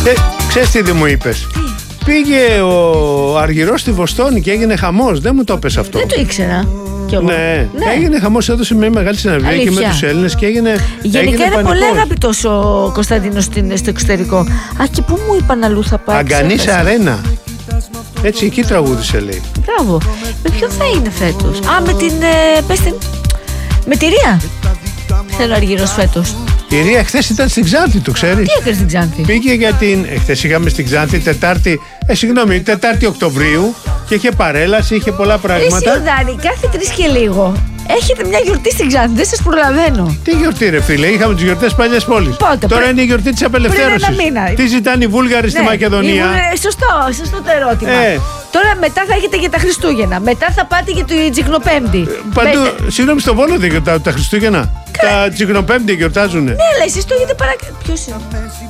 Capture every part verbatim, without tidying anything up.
Ε, ξέρεις τι δεν μου είπες? Πήγε ο Αργυρός στη Βοστόνη και έγινε χαμός. Δεν μου το είπες αυτό. Δεν το ήξερα. Ναι, ναι, έγινε χαμός, έδωσε μια μεγάλη συναυλία και με τους Έλληνες και έγινε. Γενικά έγινε είναι πανικός. πολύ αγαπητός ο Κωνσταντίνος στο εξωτερικό. Α, και πού μου είπαν αλλού θα πάει? Αγκανής Αρένα. Έτσι, εκεί τραγούδισε, λέει. Μπράβο. Με ποιο θα είναι φέτος? Α, με την. Ε, πες την. Με τη Ρία. Θέλω Αργυρός φέτος. Η Ρία χθες ήταν στην Ξάνθη, το ξέρεις? Τι έκανε στην Ξάνθη? Πήγε για την. Χθες είχαμε στην Ξάνθη Τετάρτη. Ε, συγγνώμη, Τετάρτη Οκτωβρίου και είχε παρέλαση, είχε πολλά πράγματα. Εσύ, Ιορδάνη, κάθε τρεις και λίγο έχετε μια γιορτή στην Ξάνθη, δεν σας προλαβαίνω. Τι γιορτή, ρε φίλε, είχαμε τις γιορτές παλιές πόλεις. Πότε? Τώρα Πρέ... είναι η γιορτή της απελευθέρωσης. Πριν ένα μήνα. Τι ζητάνε οι Βούλγαροι ναι, στη Μακεδονία? Βούλγαροι, σωστό, σωστό το ερώτημα. Ε. Τώρα μετά θα έχετε για τα Χριστούγεννα. Μετά θα πάτε για το Τζικνοπέμπτη. Ε, παντού, με... συγγνώμη, στο Βόλο δεν γιορτάζουν τα Χριστούγεννα. Κα... Τα Τζικνοπέμπτη γιορτάζουνε. Ναι, αλλά εσείς το έχετε παρακαλέσει. Ποιος είναι?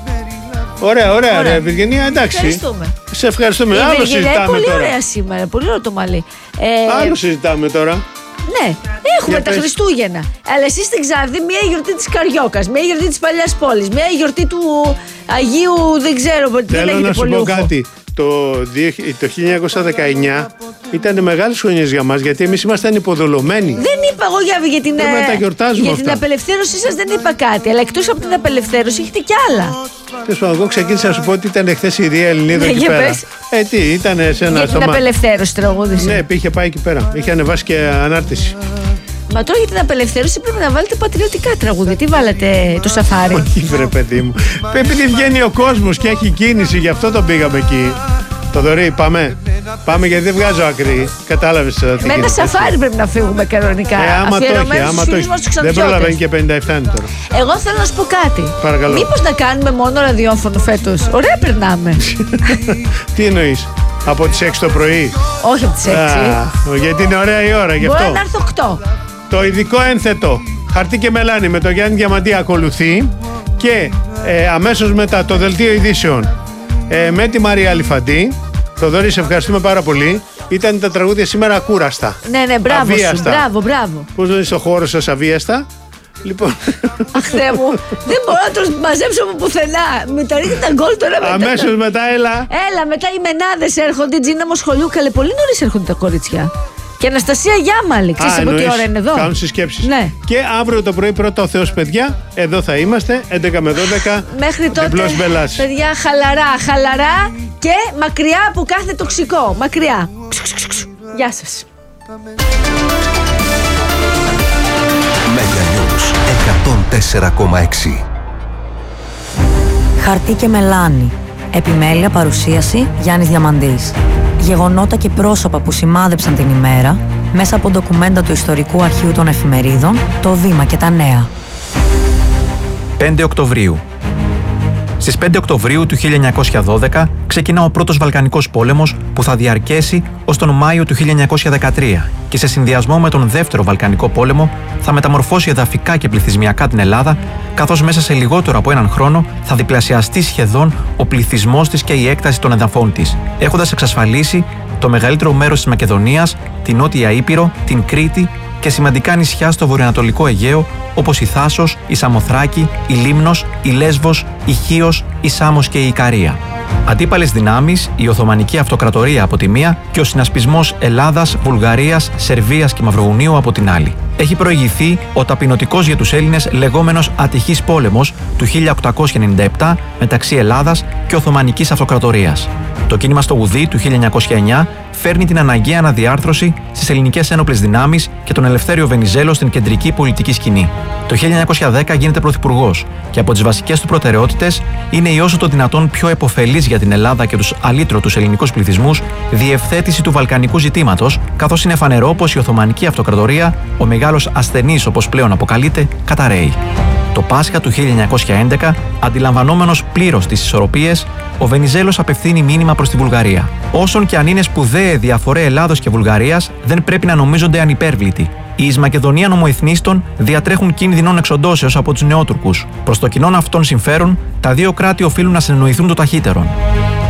Ωραία, ωραία, ωραία, Βυργενία, εντάξει. Ευχαριστούμε. Σε ευχαριστούμε. Η Άλλο Βυργενία συζητάμε είναι πολύ τώρα. ωραία σήμερα, πολύ ωραίο το μαλλί. Ε, Άλλο συζητάμε τώρα. Ναι, έχουμε Για τα πες. Χριστούγεννα. Αλλά εσείς στην Ξάνθη μια γιορτή της Καριόκας, μια γιορτή της Παλιάς Πόλης, μια γιορτή του Αγίου, δεν ξέρω τι Θέλω λέγεται, να σου πω Πολύουχο. κάτι. Το, το χίλια εννιακόσια δεκαεννιά ήταν μεγάλες χρονιές για μας, γιατί εμείς ήμασταν υποδολωμένοι. Δεν είπα εγώ για, για την, Πρέπει να τα γιορτάζουμε για την αυτά. απελευθέρωσή σας, δεν είπα κάτι. Αλλά εκτός από την απελευθέρωση έχετε κι άλλα. Τέλος πάντων, εγώ ξεκίνησα να σου πω ότι ήταν χθες η Ρία Ελληνίδα Ναι, εκεί για πέρα. πες. Ε, τι, ήταν σε ένα Για την σώμα. απελευθέρωση τραγούδισε. Ναι, είχε πάει εκεί πέρα. Είχε ανεβάσει και ανάρτηση. Μα τώρα για την απελευθέρωση πρέπει να βάλετε πατριωτικά τραγούδια. Τι βάλατε το σαφάρι? Όχι, βρε παιδί μου. Επειδή βγαίνει ο κόσμος και έχει κίνηση, γι' αυτό τον πήγαμε εκεί. Θοδωρή, πάμε. Πάμε γιατί δεν βγάζω άκρη. Κατάλαβες τι Με ένα γίνεται. σαφάρι πρέπει να φύγουμε κανονικά. Ε, άμα το έχει, αφιερωμένους άμα στους το φίλους μας τους έχει. Δεν Ξαντιώτες. προλαβαίνει και πενήντα επτά είναι τώρα. Εγώ θέλω να σου πω κάτι. Παρακαλώ. Μήπως να κάνουμε μόνο ραδιόφωνο φέτος? Ωραία περνάμε. Τι εννοείς? Από τις έξι το πρωί? Όχι από τις έξι. Α, γιατί είναι ωραία η ώρα, γι' Μπορεί αυτό. να έρθω οκτώ. Το ειδικό ένθετο Χαρτί και Μελάνη με τον Γιάννη Διαμαντή ακολουθεί και ε, αμέσως μετά το δελτίο ειδήσεων ε, με τη Μαρία Αλιφαντή. Θοδωρή, σε ευχαριστούμε πάρα πολύ. Ήταν τα τραγούδια σήμερα ακούραστα. Ναι, ναι, μπράβο σου. Αβίαστα. Μπράβο, μπράβο. Πώς είναι στο χώρο σας αβίαστα? Λοιπόν. Αχ, Θεέ μου, δεν μπορώ να τους μαζέψω από πουθενά. Με τα ρίχνει τα γκολ τώρα μετά. Αμέσως μετά, έλα. Έλα, μετά οι μενάδες έρχονται. Η Τζίνα Μοσχολιού, καλέ, πολύ νωρίς έρχονται τα κορίτσια. Και Αναστασία Γιάμαλη, ξέρεις από τι εννοείς, ώρα είναι εδώ? Κάνουν συσκέψεις. Ναι. Και αύριο το πρωί, πρώτα ο Θεός, παιδιά, εδώ θα είμαστε, έντεκα με δώδεκα. Μέχρι τότε, διπλός μπελάς. παιδιά, χαλαρά, χαλαρά και μακριά από κάθε τοξικό. Μακριά. Γεια σας. Μέγα News εκατόν τέσσερα κόμμα έξι. Χαρτί και Μελάνη. Επιμέλεια, παρουσίαση Γιάννης Διαμαντής. Γεγονότα και πρόσωπα που σημάδεψαν την ημέρα μέσα από ντοκουμέντα του Ιστορικού Αρχείου των Εφημερίδων, το Βήμα και τα Νέα. πέντε Οκτωβρίου. Στις πέντε Οκτωβρίου του χίλια εννιακόσια δώδεκα ξεκινά ο πρώτος Βαλκανικός πόλεμος που θα διαρκέσει ως τον Μάιο του χίλια εννιακόσια δεκατρία και σε συνδυασμό με τον δεύτερο Βαλκανικό πόλεμο θα μεταμορφώσει εδαφικά και πληθυσμιακά την Ελλάδα, καθώς μέσα σε λιγότερο από έναν χρόνο θα διπλασιαστεί σχεδόν ο πληθυσμός της και η έκταση των εδαφών της, έχοντας εξασφαλίσει το μεγαλύτερο μέρος της Μακεδονίας, την Νότια Ήπειρο, την Κρήτη και σημαντικά νησιά στο βορειοανατολικό Αιγαίο, όπως η Θάσος, η Σαμοθράκη, η Λίμνος, η Λέσβος, η Χίος, η Σάμος και η Ικαρία. Αντίπαλες δυνάμεις, η Οθωμανική Αυτοκρατορία από τη μία και ο συνασπισμός Ελλάδας, Βουλγαρίας, Σερβίας και Μαυροβουνίου από την άλλη. Έχει προηγηθεί ο ταπεινωτικός για τους Έλληνες λεγόμενος Αττικής πόλεμος του χίλια οκτακόσια ενενήντα επτά μεταξύ Ελλάδας και Οθωμανικής Αυτοκρατορίας. Το κίνημα στο Ουδί του χίλια εννιακόσια εννιά φέρνει την αναγκαία αναδιάρθρωση στις ελληνικές ένοπλες δυνάμεις και τον Ελευθέριο Βενιζέλο στην κεντρική πολιτική σκηνή. Το χίλια εννιακόσια δέκα γίνεται πρωθυπουργός και από τις βασικές του προτεραιότητες είναι η όσο το δυνατόν πιο επωφελής για την Ελλάδα και τους αλήτρωτους ελληνικούς πληθυσμούς διευθέτηση του βαλκανικού ζητήματος, καθώς είναι φανερό πως η Οθωμανική Αυτοκρατορία, ο μεγάλος ασθενής όπως πλέον αποκαλείται, καταρρέει. Το Πάσχα του χίλια εννιακόσια έντεκα, αντιλαμβανόμενος πλήρως τις ισορροπίες, ο Βενιζέλος απευθύνει μήνυμα προς τη Βουλγαρία. Όσον και αν είναι σπουδαία διαφορέ Ελλάδος και Βουλγαρίας, δεν πρέπει να νομίζονται ανυπέρβλητοι. Οι εις Μακεδονία νομοεθνίστων διατρέχουν κίνδυνον εξοντώσεως από τους νεότουρκους. Προς το κοινόν αυτόν συμφέρον, τα δύο κράτη οφείλουν να συνεννοηθούν το ταχύτερον.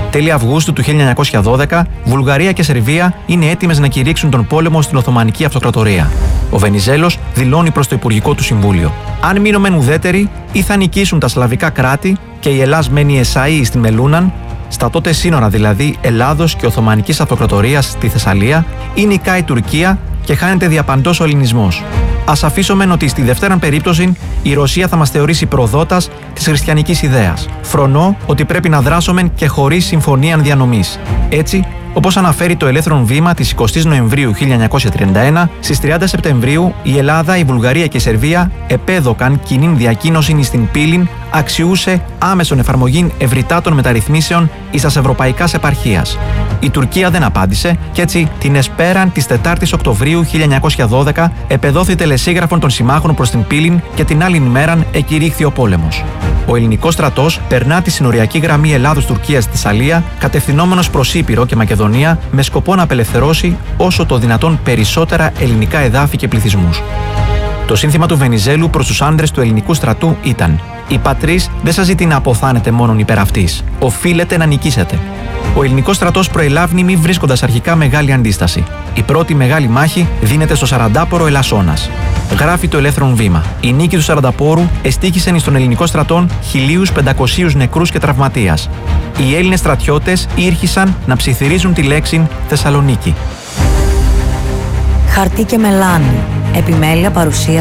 Τέλη Αυγούστου του χίλια εννιακόσια δώδεκα, Βουλγαρία και Σερβία είναι έτοιμες να κηρύξουν τον πόλεμο στην Οθωμανική Αυτοκρατορία. Ο Βενιζέλος δηλώνει προς το Υπουργικό του Συμβούλιο: «Αν μείνομεν ουδέτεροι, ή θα νικήσουν τα σλαβικά κράτη και η Ελλάς μένει εσαΐ στην Μελούναν, στα τότε σύνορα δηλαδή Ελλάδος και Οθωμανικής Αυτοκρατορίας στη Θεσσαλία, ή νικάει η Τουρκία και χάνεται διαπαντός ο ελληνισμός. Ας αφήσομεν ότι στη δευτέραν περίπτωση η Ρωσία θα μας θεωρήσει προδότας της χριστιανικής ιδέας. Φρονώ ότι πρέπει να δράσομεν και χωρίς συμφωνίαν διανομής». Έτσι, όπως αναφέρει το Ελεύθερον Βήμα της εικοστής Νοεμβρίου χίλια εννιακόσια τριάντα ένα, στις τριάντα Σεπτεμβρίου η Ελλάδα, η Βουλγαρία και η Σερβία επέδωκαν κοινήν διακοίνωσιν στην πύλην αξιούσε άμεσον εφαρμογήν ευρυτάτων μεταρρυθμίσεων εις τας ευρωπαϊκάς επαρχίας. Η Τουρκία δεν απάντησε και έτσι την εσπέραν της τετάρτης Οκτωβρίου χίλια εννιακόσια δώδεκα επεδόθη τελεσίγραφον των συμμάχων προς την πύλην και την άλλη ημέραν εκηρύχθη ο πόλεμος. Ο ελληνικός στρατός περνά τη συνοριακή γραμμή Ελλάδος-Τουρκίας στη Θεσσαλία, κατευθυνόμενος προς Ήπειρο και Μακεδονία, με σκοπό να απελευθερώσει όσο το δυνατόν περισσότερα ελληνικά εδάφη και πληθυσμούς. Το σύνθημα του Βενιζέλου προς τους άντρες του ελληνικού στρατού ήταν: «Η πατρίς δεν σας ζητεί να αποθάνετε μόνον υπέρ αυτής. Οφείλετε να νικήσετε». Ο ελληνικός στρατός προελάβνει μη βρίσκοντας αρχικά μεγάλη αντίσταση. Η πρώτη μεγάλη μάχη δίνεται στο Σαραντάπορο Ελασσόνας. Γράφει το Ελεύθερον Βήμα: «Η νίκη του Σαρανταπόρου εστίχησεν εις τον ελληνικό στρατόν χίλιους πεντακοσίους νεκρούς και τραυματίας. Οι Έλληνες στρατιώτες ήρχισαν να ψιθυρίζουν τη λέξη Θεσσαλονίκη». Χαρτί και μελάνι. Επιμέλεια, παρουσία